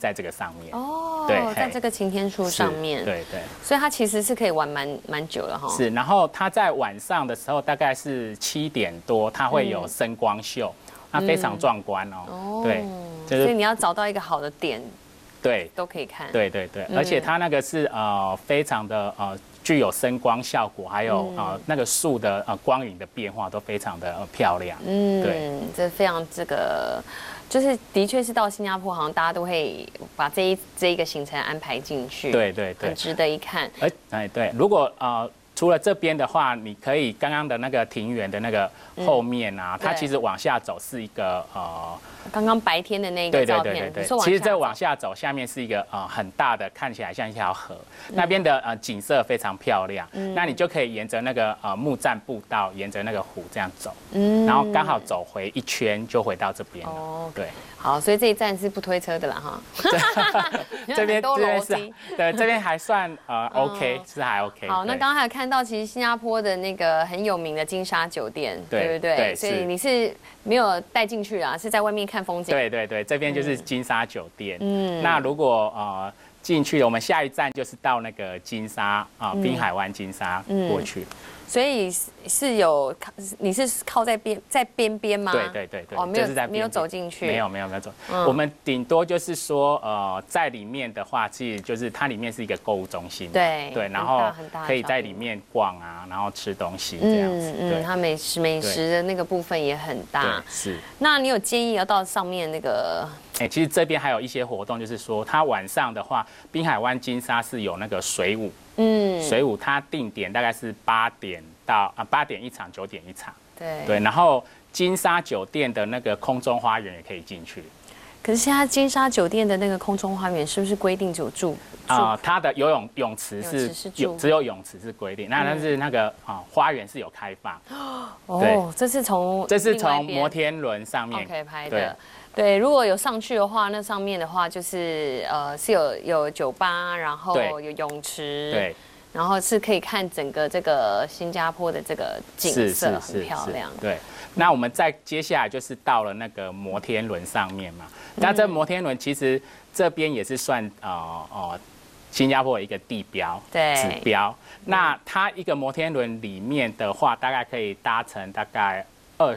在这个上面。 哦， 对， 在这个擎天柱上面。 对对。 所以它其实是可以玩蛮久了哈。 是，然后它在晚上的时候大概是7点多，它会有声光秀，那非常壮观哦。对， 所以你要找到一个好的点。 对， 都可以看。 对对对，而且它那个是非常的具有声光效果，还有那个树的光影的变化都非常的漂亮。对， 这非常这个就是的确是到新加坡，好像大家都会把这一个行程安排进去。 对对对， 很值得一看。 对，如果除了这边的话，你可以刚刚的那个庭园的那个后面啊，它其实往下走是一个刚刚白天的那个照片， 对，其实这往下走，下面是一个很大的，看起来像一条河，那边的景色非常漂亮。那你就可以沿着那个木栈步道，沿着那个湖这样走，然后刚好走回一圈就回到这边了。对。 好，所以这一站是不推车的啦哈。 这边是，对，这边还算OK， 是还 OK。 好，那刚刚还有看到，其实新加坡的那个很有名的金沙酒店，对不对？对，所以你是没有带进去啊，是在外面看风景。 对对对，这边就是金沙酒店。那如果进去了，我们下一站就是到那个金沙滨海湾金沙过去。所以是有，你是靠在边边吗？ 对， 哦，没有走进去， 没有走。我们顶多就是说，在里面的话，其实就是它里面是一个购物中心，对，然后可以在里面逛啊，然后吃东西这样子。对， 它美食的那个部分也很大。 是。那你有建议要到上面那个？ 其实这边还有一些活动，就是说，它晚上的话，滨海湾金沙是有那个水舞。水舞它定点大概是8点一场，9点一场。对，然后金沙酒店的那个空中花园也可以进去。 可是现在金沙酒店的那个空中花园是不是规定只有住？ 它的泳池是只有泳池是规定，但是那个花园是有开放。 哦，这是从摩天轮上面 OK 拍的。对，如果有上去的话，那上面的话就是是有酒吧，然后有泳池，对，然后是可以看整个这个新加坡的这个景色，很漂亮。对， 那我们接下来就是到了那个摩天轮上面嘛。那这摩天轮其实这边也是算新加坡的一个地标指标。那它一个摩天轮里面的话，大概可以搭乘大概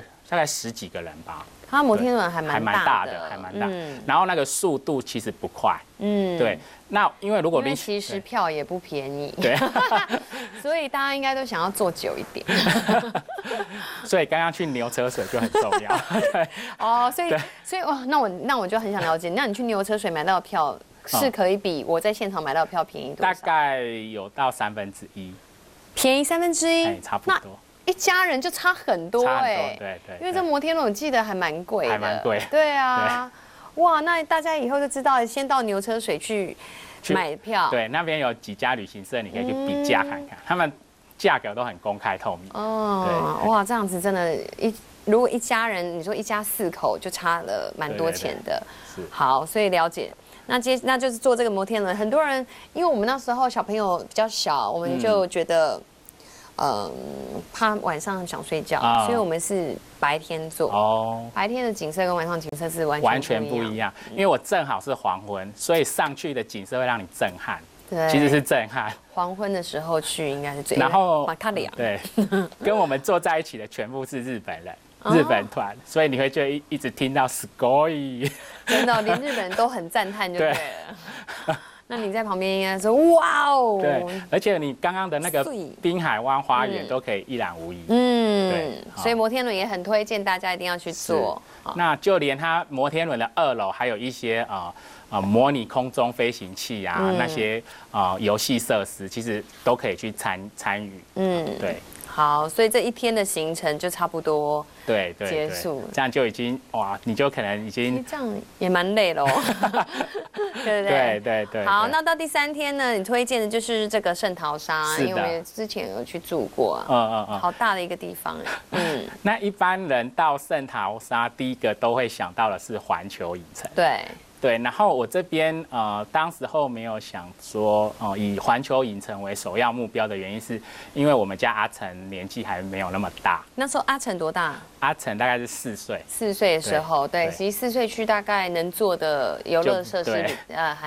10几个人吧。 它摩天轮还蛮大的， 还蛮大。然后那个速度其实不快。对。那因为如果其实票也不便宜。 对。 所以大家应该都想要坐久一点。 所以刚刚去牛车水就很重要。对。 所以哇，那我就很想了解，那你去牛车水买到的票是可以比我在现场买到的票便宜多少？ 大概有到1/3。 便宜1/3？ 差不多。 一家人就差很多对， 因为这摩天轮我记得还蛮贵的， 还蛮贵。 对啊，哇，那大家以后就知道，先到牛车水去买票。 对，那边有几家旅行社，你可以去比价看看，他们价格都很公开透明。 哇，这样子真的，如果一家人，你说一家4口就差了蛮多钱的。是。好，所以了解。那就是坐这个摩天轮，很多人因为我们那时候小朋友比较小，我们就觉得。怕晚上想睡觉，所以我们是白天做。白天的景色跟晚上景色是完全不一样。 因为我正好是黄昏，所以上去的景色会让你震撼。对，其实是震撼。 黄昏的时候去应该是最。 然后马卡里亚。 对，跟我们坐在一起的全部是日本人，日本团，所以你会就一直听到 “sky”。 真的，连日本人都很赞叹就对了。那你在旁边应该说哇哦， 对，而且你刚刚的那个滨海湾花园都可以一览无遗，对， 所以摩天轮也很推荐大家一定要去坐。 那就连它摩天轮的2楼还有一些模拟空中飞行器啊，那些游戏设施，其实都可以去参与，对。 好，所以这一天的行程就差不多结束， 这样就已经哇，你就可能已经这样也蛮累喽，对不对？对。好，那到第3天呢，你推荐的就是这个圣淘沙，因为之前有去住过，好大的一个地方， 那一般人到圣淘沙，第一个都会想到的是环球影城， 对，然后我这边当时候没有想说以环球影城为首要目标的原因，是因为我们家阿成年纪还没有那么大。 那时候阿成多大？ 阿成大概是4岁。 4岁的时候，对，其实4岁去大概能做的游乐设施